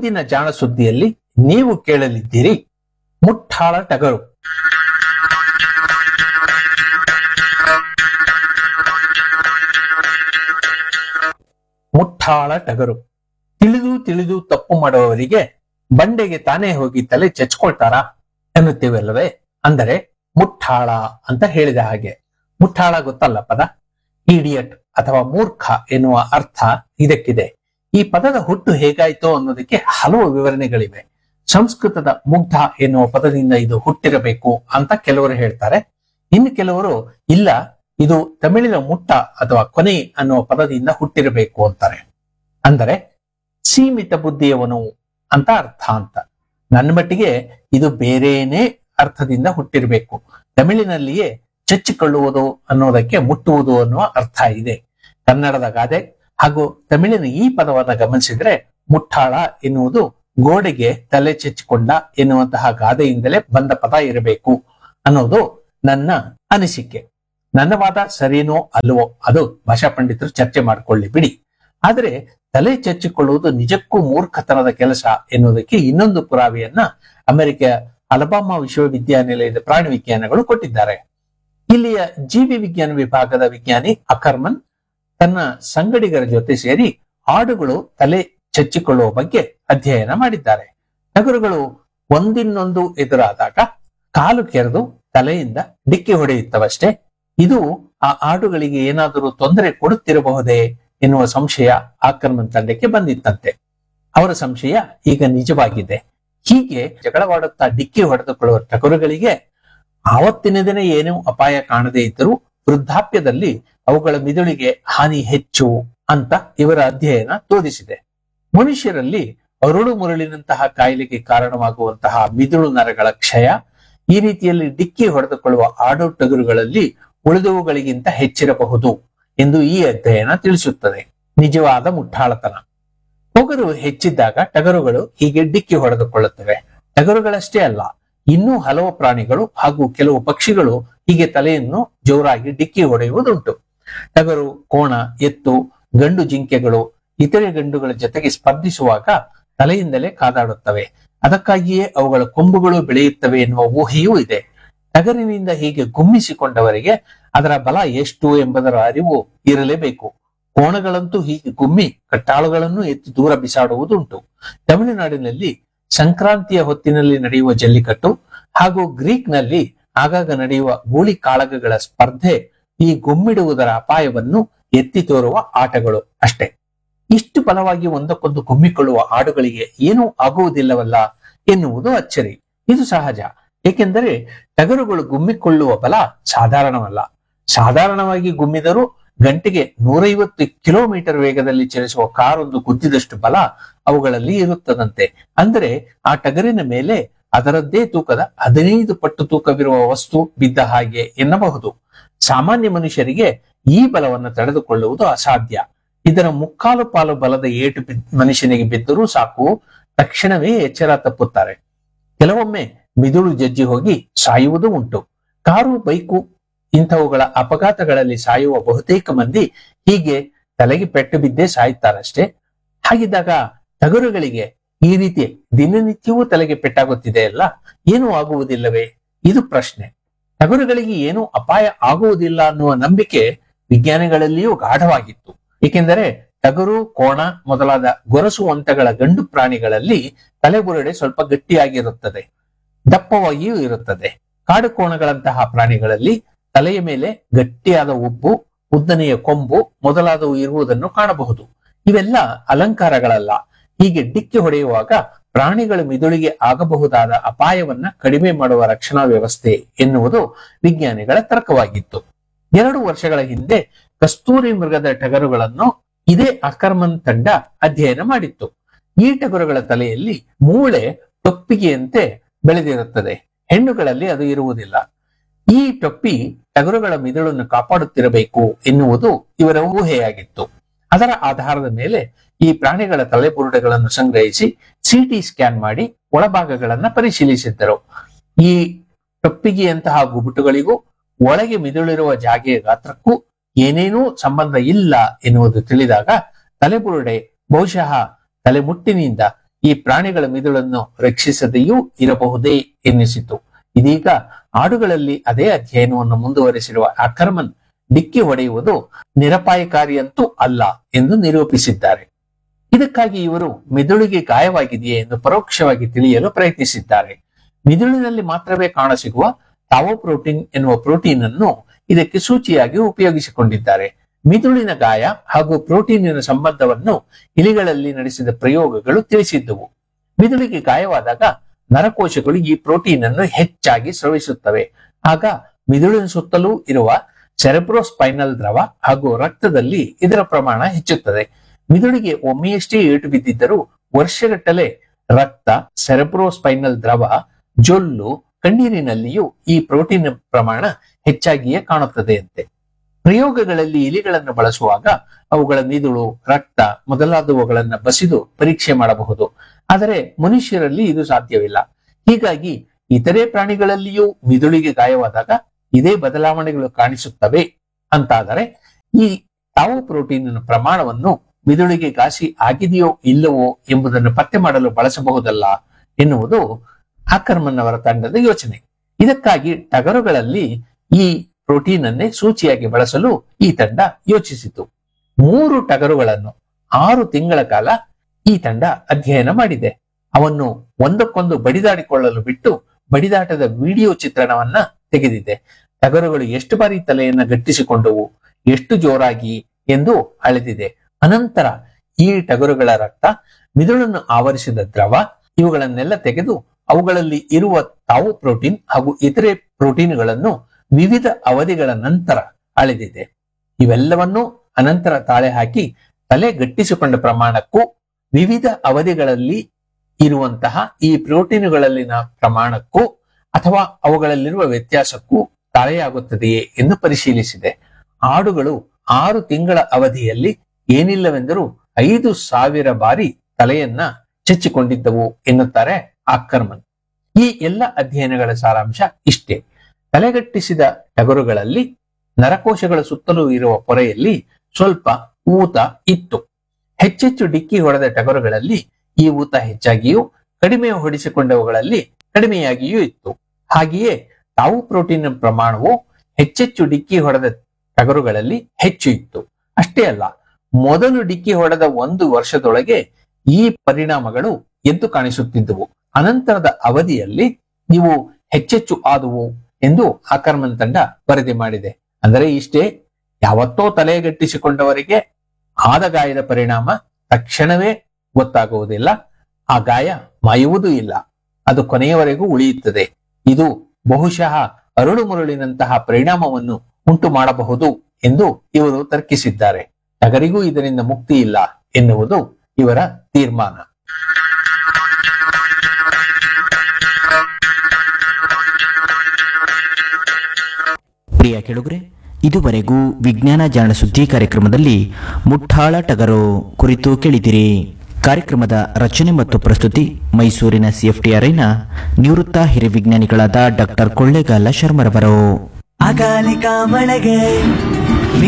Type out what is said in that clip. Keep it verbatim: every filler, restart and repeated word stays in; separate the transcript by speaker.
Speaker 1: ಇಂದಿನ ಜಾಣ ಸುದ್ದಿಯಲ್ಲಿ ನೀವು ಕೇಳಲಿದ್ದೀರಿ ಮುಠಾಳ ಟಗರು. ಮುಠಾಳ ಟಗರು. ತಿಳಿದು ತಿಳಿದು ತಪ್ಪು ಮಾಡುವವರಿಗೆ ಬಂಡೆಗೆ ತಾನೇ ಹೋಗಿ ತಲೆ ಚಚ್ಕೊಳ್ತಾರಾ ಎನ್ನುತ್ತೇವಲ್ಲವೇ? ಅಂದರೆ ಮುಠಾಳ ಅಂತ ಹೇಳಿದ ಹಾಗೆ. ಮುಠಾಳ ಗೊತ್ತಲ್ಲ ಪದ? ಇಡಿಯಟ್ ಅಥವಾ ಮೂರ್ಖ ಎನ್ನುವ ಅರ್ಥ ಇದಕ್ಕಿದೆ. ಈ ಪದದ ಹುಟ್ಟು ಹೇಗಾಯ್ತು ಅನ್ನೋದಕ್ಕೆ ಹಲವು ವಿವರಣೆಗಳಿವೆ. ಸಂಸ್ಕೃತದ ಮುಗ್ಧ ಎನ್ನುವ ಪದದಿಂದ ಇದು ಹುಟ್ಟಿರಬೇಕು ಅಂತ ಕೆಲವರು ಹೇಳ್ತಾರೆ. ಇನ್ನು ಕೆಲವರು ಇಲ್ಲ, ಇದು ತಮಿಳಿನ ಮುಟ್ಟ ಅಥವಾ ಕೊನೆ ಅನ್ನುವ ಪದದಿಂದ ಹುಟ್ಟಿರಬೇಕು ಅಂತಾರೆ. ಅಂದರೆ ಸೀಮಿತ ಬುದ್ಧಿಯವನು ಅಂತ ಅರ್ಥ ಅಂತ. ನನ್ನ ಮಟ್ಟಿಗೆ ಇದು ಬೇರೇನೇ ಅರ್ಥದಿಂದ ಹುಟ್ಟಿರಬೇಕು. ತಮಿಳಿನಲ್ಲಿಯೇ ಚಚ್ಚಿಕೊಳ್ಳುವುದು ಅನ್ನೋದಕ್ಕೆ ಮುಟ್ಟುವುದು ಅನ್ನುವ ಅರ್ಥ ಇದೆ. ಕನ್ನಡದ ಗಾದೆ ಹಾಗೂ ತಮಿಳಿನ ಈ ಪದವನ್ನು ಗಮನಿಸಿದ್ರೆ ಮುಠಾಳ ಎನ್ನುವುದು ಗೋಡೆಗೆ ತಲೆ ಚೆಚ್ಚಿಕೊಂಡ ಎನ್ನುವಂತಹ ಗಾದೆಯಿಂದಲೇ ಬಂದ ಪದ ಇರಬೇಕು ಅನ್ನೋದು ನನ್ನ ಅನಿಸಿಕೆ. ನನ್ನ ವಾದ ಸರಿನೋ ಅಲ್ವೋ ಅದು ಭಾಷಾ ಪಂಡಿತರು ಚರ್ಚೆ ಮಾಡಿಕೊಳ್ಳಿ ಬಿಡಿ. ಆದರೆ ತಲೆ ಚಚ್ಚಿಕೊಳ್ಳುವುದು ನಿಜಕ್ಕೂ ಮೂರ್ಖತನದ ಕೆಲಸ ಎನ್ನುವುದಕ್ಕೆ ಇನ್ನೊಂದು ಪುರಾವೆಯನ್ನ ಅಮೆರಿಕ ಅಲಬಾಮಾ ವಿಶ್ವವಿದ್ಯಾನಿಲಯದ ಪ್ರಾಣಿ ವಿಜ್ಞಾನಗಳು ಕೊಟ್ಟಿದ್ದಾರೆ. ಇಲ್ಲಿಯ ಜೀವಿ ವಿಜ್ಞಾನ ವಿಭಾಗದ ವಿಜ್ಞಾನಿ ಅಕರ್ಮನ್ ತನ್ನ ಸಂಗಡಿಗರ ಜೊತೆ ಸೇರಿ ಆಡುಗಳು ತಲೆ ಚಚ್ಚಿಕೊಳ್ಳುವ ಬಗ್ಗೆ ಅಧ್ಯಯನ ಮಾಡಿದ್ದಾರೆ. ಟಗರುಗಳು ಒಂದಿನ್ನೊಂದು ಎದುರಾದಾಗ ಕಾಲು ಕೆರೆದು ತಲೆಯಿಂದ ಡಿಕ್ಕಿ ಹೊಡೆಯುತ್ತವಷ್ಟೇ. ಇದು ಆ ಆಡುಗಳಿಗೆ ಏನಾದರೂ ತೊಂದರೆ ಕೊಡುತ್ತಿರಬಹುದೇ ಎನ್ನುವ ಸಂಶಯ ಆಕರ್ಮನ್ ತಂಡಕ್ಕೆ ಬಂದಿತ್ತಂತೆ. ಅವರ ಸಂಶಯ ಈಗ ನಿಜವಾಗಿದೆ. ಹೀಗೆ ಜಗಳವಾಡುತ್ತಾ ಡಿಕ್ಕಿ ಹೊಡೆದುಕೊಳ್ಳುವ ಟಗರುಗಳಿಗೆ ಆವತ್ತಿನ ದಿನ ಏನೂ ಅಪಾಯ ಕಾಣದೇ ಇದ್ದರೂ ವೃದ್ಧಾಪ್ಯದಲ್ಲಿ ಅವುಗಳ ಮಿದುಳಿಗೆ ಹಾನಿ ಹೆಚ್ಚು ಅಂತ ಇವರ ಅಧ್ಯಯನ ತೋರಿಸಿದೆ. ಮನುಷ್ಯರಲ್ಲಿ ಅರುಳು ಮುರುಳಿನಂತಹ ಕಾಯಿಲೆಗೆ ಕಾರಣವಾಗುವಂತಹ ಮಿದುಳು ನರಗಳ ಕ್ಷಯ ಈ ರೀತಿಯಲ್ಲಿ ಡಿಕ್ಕಿ ಹೊಡೆದುಕೊಳ್ಳುವ ಆಡು ಟಗರುಗಳಲ್ಲಿ ಉಳಿದವುಗಳಿಗಿಂತ ಹೆಚ್ಚಿರಬಹುದು ಎಂದು ಈ ಅಧ್ಯಯನ ತಿಳಿಸುತ್ತದೆ. ನಿಜವಾದ ಮುಠಾಳತನ. ಟಗರು ಹೆಚ್ಚಿದ್ದಾಗ ಟಗರುಗಳು ಹೀಗೆ ಡಿಕ್ಕಿ ಹೊಡೆದುಕೊಳ್ಳುತ್ತವೆ. ಟಗರುಗಳಷ್ಟೇ ಅಲ್ಲ, ಇನ್ನೂ ಹಲವು ಪ್ರಾಣಿಗಳು ಹಾಗೂ ಕೆಲವು ಪಕ್ಷಿಗಳು ಹೀಗೆ ತಲೆಯನ್ನು ಜೋರಾಗಿ ಡಿಕ್ಕಿ ಹೊಡೆಯುವುದುಂಟು. ಟಗರು, ಕೋಣ, ಎತ್ತು, ಗಂಡು ಜಿಂಕೆಗಳು ಇತರೆ ಗಂಡುಗಳ ಜೊತೆಗೆ ಸ್ಪರ್ಧಿಸುವಾಗ ತಲೆಯಿಂದಲೇ ಕಾದಾಡುತ್ತವೆ. ಅದಕ್ಕಾಗಿಯೇ ಅವುಗಳ ಕೊಂಬುಗಳು ಬೆಳೆಯುತ್ತವೆ ಎನ್ನುವ ಊಹೆಯೂ ಇದೆ. ಟಗರಿನಿಂದ ಹೀಗೆ ಗುಮ್ಮಿಸಿಕೊಂಡವರಿಗೆ ಅದರ ಬಲ ಎಷ್ಟು ಎಂಬುದರ ಅರಿವು ಇರಲೇಬೇಕು. ಕೋಣಗಳಂತೂ ಹೀಗೆ ಗುಮ್ಮಿ ಕಟ್ಟಾಳುಗಳನ್ನು ಎತ್ತಿ ದೂರ ಬಿಸಾಡುವುದುಂಟು. ತಮಿಳುನಾಡಿನಲ್ಲಿ ಸಂಕ್ರಾಂತಿಯ ಹೊತ್ತಿನಲ್ಲಿ ನಡೆಯುವ ಜಲ್ಲಿಕಟ್ಟು ಹಾಗೂ ಗ್ರೀಕ್ ನಲ್ಲಿ ಆಗಾಗ ನಡೆಯುವ ಗೂಳಿ ಕಾಳಗಗಳ ಸ್ಪರ್ಧೆ ಈ ಗುಮ್ಮಿಡುವುದರ ಅಪಾಯವನ್ನು ಎತ್ತಿ ತೋರುವ ಆಟಗಳು ಅಷ್ಟೇ. ಇಷ್ಟು ಬಲವಾಗಿ ಒಂದಕ್ಕೊಂದು ಗುಮ್ಮಿಕೊಳ್ಳುವ ಆಡುಗಳಿಗೆ ಏನೂ ಆಗುವುದಿಲ್ಲವಲ್ಲ ಎನ್ನುವುದು ಅಚ್ಚರಿ. ಇದು ಸಹಜ, ಏಕೆಂದರೆ ಟಗರುಗಳು ಗುಮ್ಮಿಕೊಳ್ಳುವ ಬಲ ಸಾಧಾರಣವಲ್ಲ. ಸಾಧಾರಣವಾಗಿ ಗುಮ್ಮಿದರೂ ಗಂಟೆಗೆ ನೂರೈವತ್ತು ಕಿಲೋಮೀಟರ್ ವೇಗದಲ್ಲಿ ಚಲಿಸುವ ಕಾರೊಂದು ಗುದ್ದಿದಷ್ಟು ಬಲ ಅವುಗಳಲ್ಲಿ ಇರುತ್ತದಂತೆ. ಅಂದರೆ ಆ ಟಗರಿನ ಮೇಲೆ ಅದರದ್ದೇ ತೂಕದ ಹದಿನೈದು ಪಟ್ಟು ತೂಕವಿರುವ ವಸ್ತು ಬಿದ್ದ ಹಾಗೆ ಎನ್ನಬಹುದು. ಸಾಮಾನ್ಯ ಮನುಷ್ಯರಿಗೆ ಈ ಬಲವನ್ನು ತಡೆದುಕೊಳ್ಳುವುದು ಅಸಾಧ್ಯ. ಇದರ ಮುಕ್ಕಾಲು ಪಾಲು ಬಲದ ಏಟು ಮನುಷ್ಯನಿಗೆ ಬಿದ್ದರೂ ಸಾಕು, ತಕ್ಷಣವೇ ಎಚ್ಚರ ತಪ್ಪುತ್ತಾರೆ. ಕೆಲವೊಮ್ಮೆ ಮಿದುಳು ಜಜ್ಜಿ ಹೋಗಿ ಸಾಯುವುದೂ ಉಂಟು. ಕಾರು, ಬೈಕು ಇಂಥವುಗಳ ಅಪಘಾತಗಳಲ್ಲಿ ಸಾಯುವ ಬಹುತೇಕ ಮಂದಿ ಹೀಗೆ ತಲೆಗೆ ಪೆಟ್ಟು ಬಿದ್ದೇ ಸಾಯುತ್ತಾರಷ್ಟೇ. ಹಾಗಿದ್ದಾಗ ಟಗರುಗಳಿಗೆ ಈ ರೀತಿ ದಿನನಿತ್ಯವೂ ತಲೆಗೆ ಪೆಟ್ಟಾಗುತ್ತಿದೆ ಅಲ್ಲ, ಏನೂ ಆಗುವುದಿಲ್ಲವೇ? ಇದು ಪ್ರಶ್ನೆ. ಟಗರುಗಳಿಗೆ ಏನೂ ಅಪಾಯ ಆಗುವುದಿಲ್ಲ ಅನ್ನುವ ನಂಬಿಕೆ ವಿಜ್ಞಾನಿಗಳಲ್ಲಿಯೂ ಗಾಢವಾಗಿತ್ತು. ಏಕೆಂದರೆ ಟಗರು, ಕೋಣ ಮೊದಲಾದ ಗೊರಸು ಅಂಟಗಳ ಗಂಡು ಪ್ರಾಣಿಗಳಲ್ಲಿ ತಲೆಬುರುಡೆ ಸ್ವಲ್ಪ ಗಟ್ಟಿಯಾಗಿರುತ್ತದೆ, ದಪ್ಪವಾಗಿಯೂ ಇರುತ್ತದೆ. ಕಾಡು ಕೋಣಗಳಂತಹ ಪ್ರಾಣಿಗಳಲ್ಲಿ ತಲೆಯ ಮೇಲೆ ಗಟ್ಟಿಯಾದ ಉಬ್ಬು, ಉದ್ದನೆಯ ಕೊಂಬು ಮೊದಲಾದವು ಇರುವುದನ್ನು ಕಾಣಬಹುದು. ಇವೆಲ್ಲ ಅಲಂಕಾರಗಳಲ್ಲ. ಹೀಗೆ ಡಿಕ್ಕಿ ಹೊಡೆಯುವಾಗ ಪ್ರಾಣಿಗಳ ಮಿದುಳಿಗೆ ಆಗಬಹುದಾದ ಅಪಾಯವನ್ನ ಕಡಿಮೆ ಮಾಡುವ ರಕ್ಷಣಾ ವ್ಯವಸ್ಥೆ ಎನ್ನುವುದು ವಿಜ್ಞಾನಿಗಳ ತರ್ಕವಾಗಿತ್ತು. ಎರಡು ವರ್ಷಗಳ ಹಿಂದೆ ಕಸ್ತೂರಿ ಮೃಗದ ಟಗರುಗಳನ್ನು ಇದೇ ಅಕರ್ಮನ್ ತಂಡ ಅಧ್ಯಯನ ಮಾಡಿತ್ತು. ಈ ಟಗರುಗಳ ತಲೆಯಲ್ಲಿ ಮೂಳೆ ಟೊಪ್ಪಿಗೆಯಂತೆ ಬೆಳೆದಿರುತ್ತದೆ. ಹೆಣ್ಣುಗಳಲ್ಲಿ ಅದು ಇರುವುದಿಲ್ಲ. ಈ ಟೊಪ್ಪಿ ಟಗರುಗಳ ಮಿದುಳನ್ನು ಕಾಪಾಡುತ್ತಿರಬೇಕು ಎನ್ನುವುದು ಇವರ ಊಹೆಯಾಗಿತ್ತು. ಅದರ ಆಧಾರದ ಮೇಲೆ ಈ ಪ್ರಾಣಿಗಳ ತಲೆಬುರುಡೆಗಳನ್ನು ಸಂಗ್ರಹಿಸಿ ಸಿಟಿ ಸ್ಕ್ಯಾನ್ ಮಾಡಿ ಒಳಭಾಗಗಳನ್ನ ಪರಿಶೀಲಿಸಿದ್ದರು. ಈ ಟೊಪ್ಪಿಗೆಯಂತಹ ಗುಬುಟುಗಳಿಗೂ ಒಳಗೆ ಮಿದುಳಿರುವ ಜಾಗೆಯ ಗಾತ್ರಕ್ಕೂ ಏನೇನೂ ಸಂಬಂಧ ಇಲ್ಲ ಎನ್ನುವುದು ತಿಳಿದಾಗ ತಲೆಬುರುಡೆ ಬಹುಶಃ ತಲೆಮುಟ್ಟಿನಿಂದ ಈ ಪ್ರಾಣಿಗಳ ಮಿದುಳನ್ನು ರಕ್ಷಿಸದೆಯೂ ಇರಬಹುದೇ ಎನ್ನಿಸಿತು. ಇದೀಗ ಆಡುಗಳಲ್ಲಿ ಅದೇ ಅಧ್ಯಯನವನ್ನು ಮುಂದುವರೆಸಿರುವ ಆಕರ್ಮನ್ ಡಿಕ್ಕಿ ಹೊಡೆಯುವುದು ನಿರಪಾಯಕಾರಿಯಂತೂ ಅಲ್ಲ ಎಂದು ನಿರೂಪಿಸಿದ್ದಾರೆ. ಇದಕ್ಕಾಗಿ ಇವರು ಮಿದುಳಿಗೆ ಗಾಯವಾಗಿದೆಯೇ ಎಂದು ಪರೋಕ್ಷವಾಗಿ ತಿಳಿಯಲು ಪ್ರಯತ್ನಿಸಿದ್ದಾರೆ. ಮಿದುಳಿನಲ್ಲಿ ಮಾತ್ರವೇ ಕಾಣಸಿಗುವ ತಾವೋ ಪ್ರೋಟೀನ್ ಎನ್ನುವ ಪ್ರೋಟೀನ್ ಅನ್ನು ಇದಕ್ಕೆ ಸೂಚಿಯಾಗಿ ಉಪಯೋಗಿಸಿಕೊಂಡಿದ್ದಾರೆ. ಮಿದುಳಿನ ಗಾಯ ಹಾಗೂ ಪ್ರೋಟೀನಿನ ಸಂಬಂಧವನ್ನು ಇಲಿಗಳಲ್ಲಿ ನಡೆಸಿದ ಪ್ರಯೋಗಗಳು ತಿಳಿಸಿದ್ದವು. ಮಿದುಳಿಗೆ ಗಾಯವಾದಾಗ ನರಕೋಶಗಳು ಈ ಪ್ರೋಟೀನ್ ಅನ್ನು ಹೆಚ್ಚಾಗಿ ಸ್ರವಿಸುತ್ತವೆ. ಆಗ ಮಿದುಳಿನ ಸುತ್ತಲೂ ಇರುವ ಸೆರೆಬ್ರೋಸ್ಪೈನಲ್ ದ್ರವ ಹಾಗೂ ರಕ್ತದಲ್ಲಿ ಇದರ ಪ್ರಮಾಣ ಹೆಚ್ಚುತ್ತದೆ. ಮಿದುಳಿಗೆ ಒಮ್ಮೆಯಷ್ಟೇ ಏಟು ಬಿದ್ದಿದ್ದರೂ ವರ್ಷಗಟ್ಟಲೆ ರಕ್ತ, ಸೆರೆಬ್ರೋಸ್ಪೈನಲ್ ದ್ರವ, ಜೊಲ್ಲು, ಕಣ್ಣೀರಿನಲ್ಲಿಯೂ ಈ ಪ್ರೋಟೀನ್ ಪ್ರಮಾಣ ಹೆಚ್ಚಾಗಿಯೇ ಕಾಣುತ್ತದೆಯಂತೆ. ಪ್ರಯೋಗಗಳಲ್ಲಿ ಇಲಿಗಳನ್ನು ಬಳಸುವಾಗ ಅವುಗಳ ಮಿದುಳು, ರಕ್ತ ಮೊದಲಾದವುಗಳನ್ನು ಬಸಿದು ಪರೀಕ್ಷೆ ಮಾಡಬಹುದು. ಆದರೆ ಮನುಷ್ಯರಲ್ಲಿ ಇದು ಸಾಧ್ಯವಿಲ್ಲ. ಹೀಗಾಗಿ ಇತರೆ ಪ್ರಾಣಿಗಳಲ್ಲಿಯೂ ಮಿದುಳಿಗೆ ಗಾಯವಾದಾಗ ಇದೇ ಬದಲಾವಣೆಗಳು ಕಾಣಿಸುತ್ತವೆ ಅಂತಾದರೆ ಈ ತಾವು ಪ್ರೋಟೀನ್ ಪ್ರಮಾಣವನ್ನು ಮಿದುಳಿಗೆ ಘಾಸಿ ಆಗಿದೆಯೋ ಇಲ್ಲವೋ ಎಂಬುದನ್ನು ಪತ್ತೆ ಮಾಡಲು ಬಳಸಬಹುದಲ್ಲ ಎನ್ನುವುದು ಆಕರ್ಮನ್ ಅವರ ತಂಡದ ಯೋಚನೆ. ಇದಕ್ಕಾಗಿ ಟಗರುಗಳಲ್ಲಿ ಈ ಪ್ರೋಟೀನ್ ಅನ್ನೇ ಸೂಚಿಯಾಗಿ ಬಳಸಲು ಈ ತಂಡ ಯೋಚಿಸಿತು. ಮೂರು ಟಗರುಗಳನ್ನು ಆರು ತಿಂಗಳ ಕಾಲ ಈ ತಂಡ ಅಧ್ಯಯನ ಮಾಡಿದೆ. ಅವನ್ನು ಒಂದಕ್ಕೊಂದು ಬಡಿದಾಡಿಕೊಳ್ಳಲು ಬಿಟ್ಟು ಬಡಿದಾಟದ ವಿಡಿಯೋ ಚಿತ್ರಣವನ್ನ ತೆಗೆದಿದೆ. ಟಗರುಗಳು ಎಷ್ಟು ಬಾರಿ ತಲೆಯನ್ನ ಗಟ್ಟಿಸಿಕೊಂಡವು, ಎಷ್ಟು ಜೋರಾಗಿ ಎಂದು ಅಳೆದಿದೆ. ಅನಂತರ ಈ ಟಗರುಗಳ ರಕ್ತ, ಮಿದುಳನ್ನು ಆವರಿಸಿದ ದ್ರವ ಇವುಗಳನ್ನೆಲ್ಲ ತೆಗೆದು ಅವುಗಳಲ್ಲಿ ಇರುವ ತಾವು ಪ್ರೋಟೀನ್ ಹಾಗೂ ಇತರೆ ಪ್ರೋಟೀನ್ಗಳನ್ನು ವಿವಿಧ ಅವಧಿಗಳ ನಂತರ ಅಳೆದಿದೆ. ಇವೆಲ್ಲವನ್ನೂ ಅನಂತರ ತಾಳೆ ಹಾಕಿ ತಲೆ ಗಟ್ಟಿಸಿಕೊಂಡ ಪ್ರಮಾಣಕ್ಕೂ ವಿವಿಧ ಅವಧಿಗಳಲ್ಲಿ ಇರುವಂತಹ ಈ ಪ್ರೋಟೀನುಗಳಲ್ಲಿನ ಪ್ರಮಾಣಕ್ಕೂ ಅಥವಾ ಅವುಗಳಲ್ಲಿರುವ ವ್ಯತ್ಯಾಸಕ್ಕೂ ತಾಳೆಯಾಗುತ್ತದೆಯೇ ಎಂದು ಪರಿಶೀಲಿಸಿದೆ. ಆಡುಗಳು ಆರು ತಿಂಗಳ ಅವಧಿಯಲ್ಲಿ ಏನಿಲ್ಲವೆಂದರೂ ಐದು ಸಾವಿರ ಬಾರಿ ತಲೆಯನ್ನ ಚಚ್ಚಿಕೊಂಡಿದ್ದವು ಎನ್ನುತ್ತಾರೆ ಆಕರ್ಮನ್. ಈ ಎಲ್ಲ ಅಧ್ಯಯನಗಳ ಸಾರಾಂಶ ಇಷ್ಟೇ. ತಲೆಗಟ್ಟಿಸಿದ ಟಗರುಗಳಲ್ಲಿ ನರಕೋಶಗಳ ಸುತ್ತಲೂ ಇರುವ ಪೊರೆಯಲ್ಲಿ ಸ್ವಲ್ಪ ಊತ ಇತ್ತು. ಹೆಚ್ಚೆಚ್ಚು ಡಿಕ್ಕಿ ಹೊಡೆದ ಟಗರುಗಳಲ್ಲಿ ಈ ಊತ ಹೆಚ್ಚಾಗಿಯೂ, ಕಡಿಮೆ ಹೊಡಿಸಿಕೊಂಡವುಗಳಲ್ಲಿ ಕಡಿಮೆಯಾಗಿಯೂ ಇತ್ತು. ಹಾಗೆಯೇ ತಾವು ಪ್ರೋಟೀನ್ ಪ್ರಮಾಣವು ಹೆಚ್ಚೆಚ್ಚು ಡಿಕ್ಕಿ ಹೊಡೆದ ಟಗರುಗಳಲ್ಲಿ ಹೆಚ್ಚು ಇತ್ತು. ಅಷ್ಟೇ ಅಲ್ಲ, ಮೊದಲು ಡಿಕ್ಕಿ ಹೊಡೆದ ಒಂದು ವರ್ಷದೊಳಗೆ ಈ ಪರಿಣಾಮಗಳು ಎದ್ದು ಕಾಣಿಸುತ್ತಿದ್ದವು. ಅನಂತರದ ಅವಧಿಯಲ್ಲಿ ಇವು ಹೆಚ್ಚೆಚ್ಚು ಆದುವು ಎಂದು ಆಕರ್ಮನ್ ತಂಡ ವರದಿ ಮಾಡಿದೆ. ಅಂದರೆ ಇಷ್ಟೇ, ಯಾವತ್ತೋ ತಲೆಗಟ್ಟಿಸಿಕೊಂಡವರಿಗೆ ಆದ ಗಾಯದ ಪರಿಣಾಮ ತಕ್ಷಣವೇ ಗೊತ್ತಾಗುವುದಿಲ್ಲ. ಆ ಗಾಯ ಮಾಯುವುದೂ ಇಲ್ಲ, ಅದು ಕೊನೆಯವರೆಗೂ ಉಳಿಯುತ್ತದೆ. ಇದು ಬಹುಶಃ ಅರುಳು ಮುರುಳಿನಂತಹ ಪರಿಣಾಮವನ್ನು ಉಂಟು ಮಾಡಬಹುದು ಎಂದು ಇವರು ತರ್ಕಿಸಿದ್ದಾರೆ. ಟಗರಿಗೂ ಇದರಿಂದ ಮುಕ್ತಿ ಇಲ್ಲ ಎನ್ನುವುದು ಇವರ ತೀರ್ಮಾನ.
Speaker 2: ಪ್ರಿಯ ಕೆಳುಗರೆ, ಇದುವರೆಗೂ ವಿಜ್ಞಾನ ಜಾಣ ಸುದ್ದಿ ಕಾರ್ಯಕ್ರಮದಲ್ಲಿ ಮುಠಾಳ ಟಗರು ಕುರಿತು ಕೇಳಿದಿರಿ. ಕಾರ್ಯಕ್ರಮದ ರಚನೆ ಮತ್ತು ಪ್ರಸ್ತುತಿ ಮೈಸೂರಿನ ಸಿಎಫ್ಟಿಆರ್ಐನ ನಿವೃತ್ತ ಹಿರಿಯ ವಿಜ್ಞಾನಿಗಳಾದ ಡಾಕ್ಟರ್ ಕೊಳ್ಳೇಗಾಲ ಶರ್ಮರವರು.
Speaker 3: ಅಕಾಲಿಕ ಮಳೆಗೆ